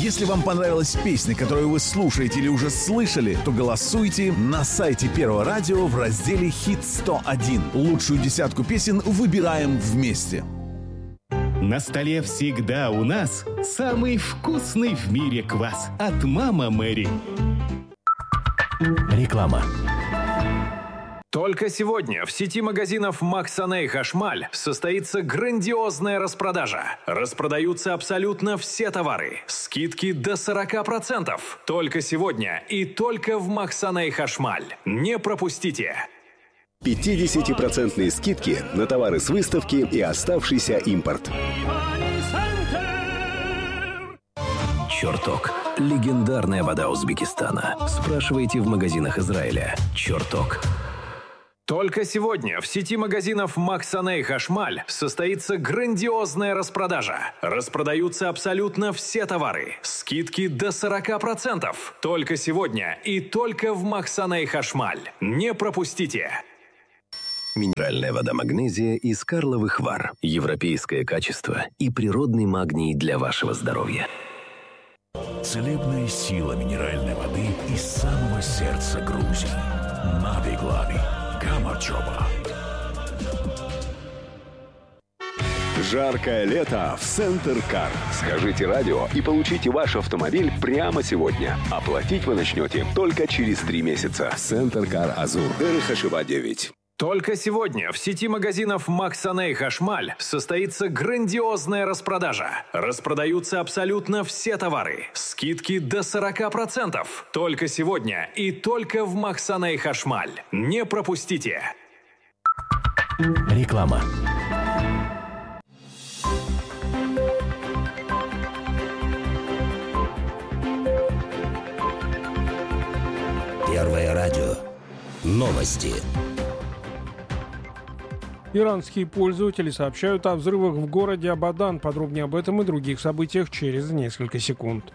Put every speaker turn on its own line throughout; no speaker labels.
Если вам понравилась песня, которую вы слушаете или уже слышали, то голосуйте на сайте Первого радио в разделе «Хит 101». Лучшую десятку песен выбираем вместе.
На столе всегда у нас самый вкусный в мире квас от «Мама Мэри».
Реклама.
Только сегодня в сети магазинов «Максаней Хашмаль» состоится грандиозная распродажа. Распродаются абсолютно все товары. Скидки до 40%. Только сегодня и только в «Максаней Хашмаль». Не пропустите!
50% скидки на товары с выставки и оставшийся импорт.
Чертог. Легендарная вода Узбекистана. Спрашивайте в магазинах Израиля. Чертог.
Только сегодня в сети магазинов «Максаней Хашмаль» состоится грандиозная распродажа. Распродаются абсолютно все товары. Скидки до 40%. Только сегодня и только в «Максаней Хашмаль». Не пропустите!
Минеральная вода «Магнезия» из Карловых Вар. Европейское качество и природный магний для вашего здоровья.
Целебная сила минеральной воды из самого сердца Грузии. Нави-Глави. Гамарчоба.
Жаркое лето в Центр Кар. Скажите радио и получите ваш автомобиль прямо сегодня. Оплатить вы начнете только через 3 месяца. Центр Кар Азур. Дерехашева 9.
Только сегодня в сети магазинов «Максаней Хашмаль» состоится грандиозная распродажа. Распродаются абсолютно все товары. Скидки до 40%. Только сегодня и только в «Максаней Хашмаль». Не пропустите!
Реклама.
Первое радио. Новости.
Иранские пользователи сообщают о взрывах в городе Абадан. Подробнее об этом и других событиях через несколько секунд.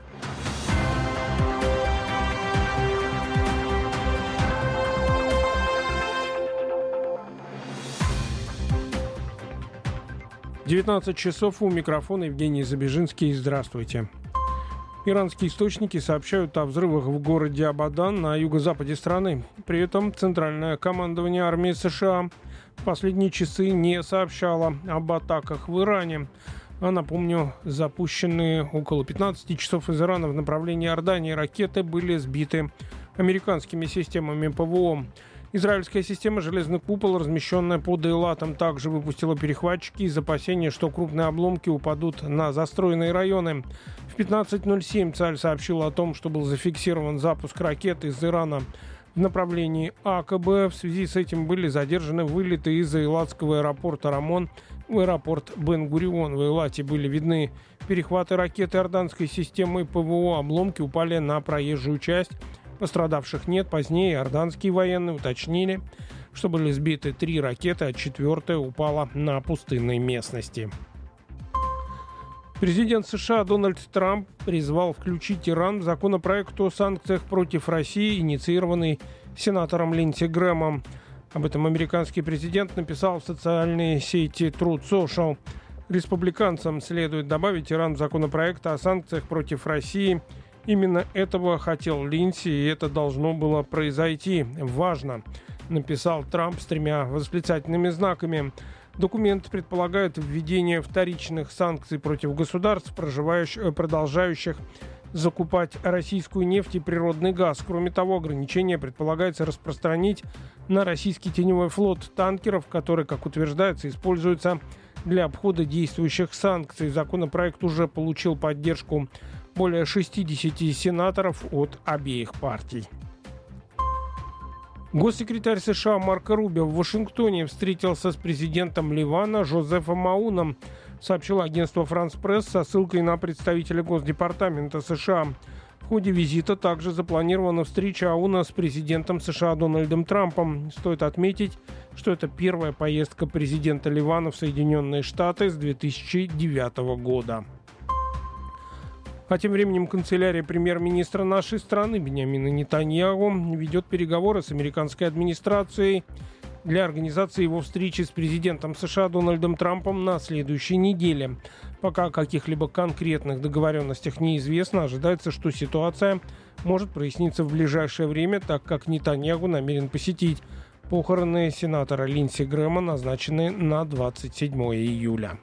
«19 у микрофона Евгений Забежинский. Здравствуйте. Иранские источники сообщают о взрывах в городе Абадан на юго-западе страны. При этом Центральное командование армии США в последние часы не сообщало об атаках в Иране. А напомню, запущенные около 15 часов из Ирана в направлении Иордании ракеты были сбиты американскими системами ПВО. Израильская система «Железный купол», размещенная под Эйлатом, также выпустила перехватчики из опасения, что крупные обломки упадут на застроенные районы. В 15:07 ЦАЛЬ сообщила о том, что был зафиксирован запуск ракет из Ирана в направлении АКБ. В связи с этим были задержаны вылеты из Эйлатского аэропорта Рамон в аэропорт Бен-Гурион. В Эйлате были видны перехваты ракет иорданской системы ПВО. Обломки упали на проезжую часть. Пострадавших нет. Позднее иорданские военные уточнили, что были сбиты 3 ракеты, а 4-я упала на пустынной местности. Президент США Дональд Трамп призвал включить Иран в законопроект о санкциях против России, инициированный сенатором Линдси Грэмом. Об этом американский президент написал в социальной сети Truth Social. Республиканцам следует добавить Иран в законопроект о санкциях против России. Именно этого хотел Линдси, и это должно было произойти. Важно, написал Трамп с 3 восклицательными знаками. Документ предполагает введение вторичных санкций против государств, продолжающих закупать российскую нефть и природный газ. Кроме того, ограничение предполагается распространить на российский теневой флот танкеров, который, как утверждается, используется для обхода действующих санкций. Законопроект уже получил поддержку более 60 сенаторов от обеих партий. Госсекретарь США Марко Рубио в Вашингтоне встретился с президентом Ливана Жозефом Ауном, сообщило агентство «Франс Пресс» со ссылкой на представителя Госдепартамента США. В ходе визита также запланирована встреча Ауна с президентом США Дональдом Трампом. Стоит отметить, что это первая поездка президента Ливана в Соединенные Штаты с 2009 года. А тем временем канцелярия премьер-министра нашей страны Биньямина Нетаньяху ведет переговоры с американской администрацией для организации его встречи с президентом США Дональдом Трампом на следующей неделе. Пока о каких-либо конкретных договоренностях неизвестно, ожидается, что ситуация может проясниться в ближайшее время, так как Нетаньяху намерен посетить похороны сенатора Линдси Грэма, назначенные на 27 июля.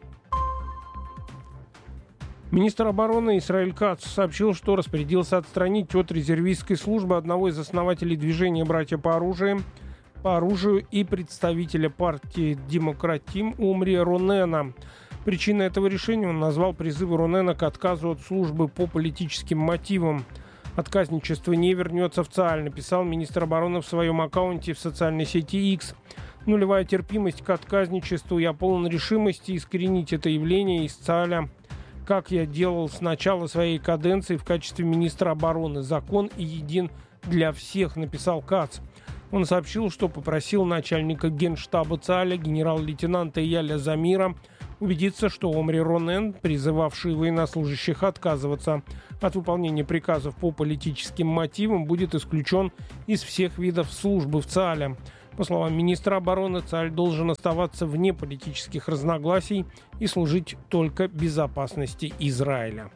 Министр обороны Исраэль Кац сообщил, что распорядился отстранить от резервистской службы одного из основателей движения «Братья по оружию» и представителя партии «Демократим» Умри Ронена. Причиной этого решения он назвал призывы Ронена к отказу от службы по политическим мотивам. «Отказничество не вернется в ЦААЛь», написал министр обороны в своем аккаунте в социальной сети X. «Нулевая терпимость к отказничеству. Я полон решимости искоренить это явление из ЦААЛя, как я делал с начала своей каденции в качестве министра обороны. Закон един для всех», написал Кац. Он сообщил, что попросил начальника генштаба ЦААЛя генерал-лейтенанта Яля Замира убедиться, что Омри Ронен, призывавший военнослужащих отказываться от выполнения приказов по политическим мотивам, будет исключен из всех видов службы в ЦААЛе. По словам министра обороны, ЦААЛь должен оставаться вне политических разногласий и служить только безопасности Израиля.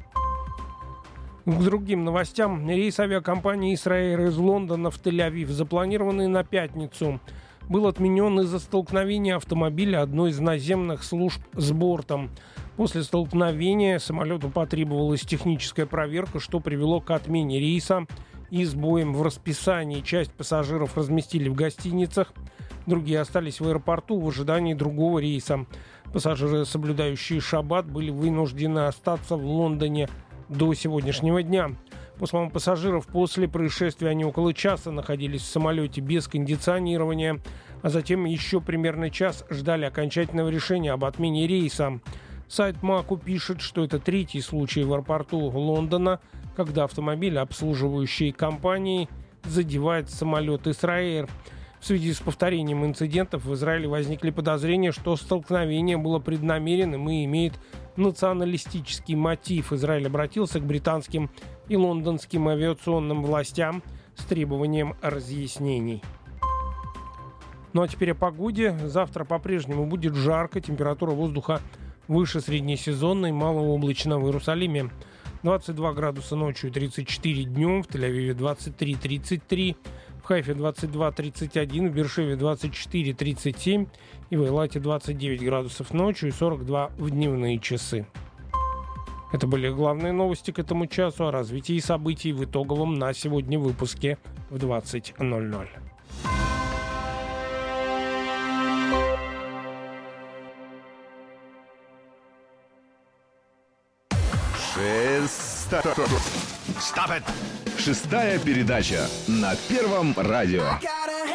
К другим новостям. Рейс авиакомпании «Israair» из Лондона в Тель-Авив, запланированный на пятницу, был отменен из-за столкновения автомобиля одной из наземных служб с бортом. После столкновения самолету потребовалась техническая проверка, что привело к отмене рейса и сбоям в расписании. Часть пассажиров разместили в гостиницах, другие остались в аэропорту в ожидании другого рейса. Пассажиры, соблюдающие шаббат, были вынуждены остаться в Лондоне до сегодняшнего дня. По словам пассажиров, после происшествия они около часа находились в самолете без кондиционирования, а затем еще примерно час ждали окончательного решения об отмене рейса. Сайт Маку пишет, что это третий случай в аэропорту Лондона, когда автомобиль обслуживающей компании задевает самолет Israair. В связи с повторением инцидентов в Израиле возникли подозрения, что столкновение было преднамеренным и имеет националистический мотив. Израиль обратился к британским и лондонским авиационным властям с требованием разъяснений. Ну а теперь о погоде. Завтра по-прежнему будет жарко, температура воздуха выше среднесезонной, малооблачно в Иерусалиме 22 градуса ночью, 34 днем, в Тель-Авиве 23-33, в Хайфе 22-31, в Бершеве 24-37 и в Эйлате 29 градусов ночью и 42 в дневные часы. Это были главные новости к этому часу. О развитии событий в итоговом на сегодня выпуске в 20:00.
Шестая передача на Первом радио.